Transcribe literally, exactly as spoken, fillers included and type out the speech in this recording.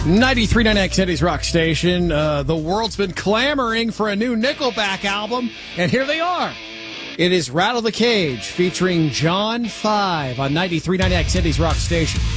ninety-three point nine X Eddie's Rock Station. Uh, the world's been clamoring for a new Nickelback album, and here they are. It is Rattle the Cage featuring John five on ninety-three point nine X Eddie's Rock Station.